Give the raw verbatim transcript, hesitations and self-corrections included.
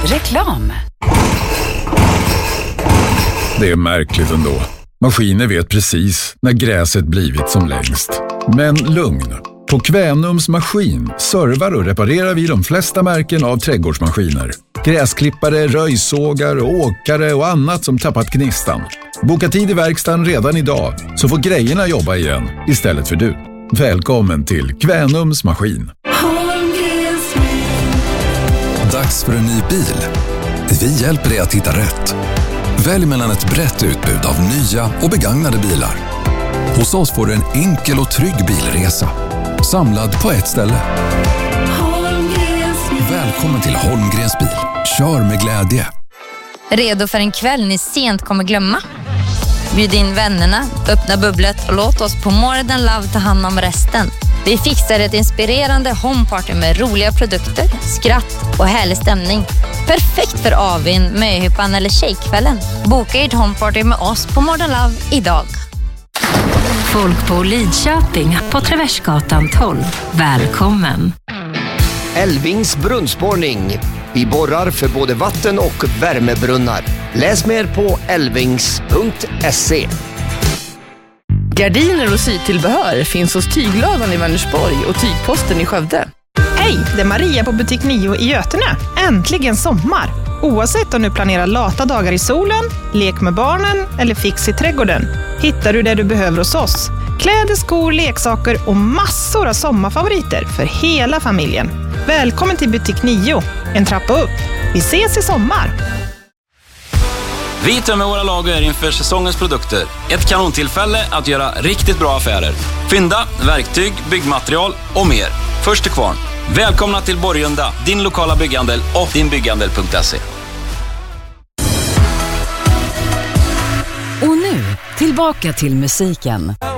Reklam. Det är märkligt ändå. Maskiner vet precis när gräset blivit som längst. Men lugn. På Kvänums maskin servar och reparerar vi de flesta märken av trädgårdsmaskiner. Gräsklippare, röjsågar, åkare och annat som tappat gnistan. Boka tid i verkstaden redan idag så får grejerna jobba igen istället för du. Välkommen till Kvänums maskin. Dags för en ny bil. Vi hjälper dig att hitta rätt. Välj mellan ett brett utbud av nya och begagnade bilar. Hos oss får du en enkel och trygg bilresa. Samlad på ett ställe. Välkommen till Holmgrens bil. Kör med glädje. Redo för en kväll ni sent kommer glömma? Bjud in vännerna, öppna bubblet och låt oss på More Than Love ta hand om resten. Vi fixar ett inspirerande homeparty med roliga produkter, skratt och härlig stämning. Perfekt för avin, möhippan eller tjejkvällen. Boka ert homeparty med oss på More Than Love idag. Folk på Lidköping på Traversgatan tolv. Välkommen. Älvings brunnsborrning. Vi borrar för både vatten- och värmebrunnar. Läs mer på älvings punkt se. Gardiner och sytillbehör finns hos Tygladan i Vänersborg och Tygposten i Skövde. Hej, det är Maria på butik nio i Götene. Äntligen sommar! Oavsett om du planerar lata dagar i solen, lek med barnen eller fix i trädgården, hittar du det du behöver hos oss. Kläder, skor, leksaker och massor av sommarfavoriter för hela familjen. Välkommen till butik nio, en trappa upp. Vi ses i sommar! Vi tömmer våra lager inför säsongens produkter. Ett kanontillfälle att göra riktigt bra affärer. Fynda, verktyg, byggmaterial och mer. Först till kvarn. Välkomna till Borgunda, din lokala bygghandel och din bygghandel punkt se. Och nu, tillbaka till musiken.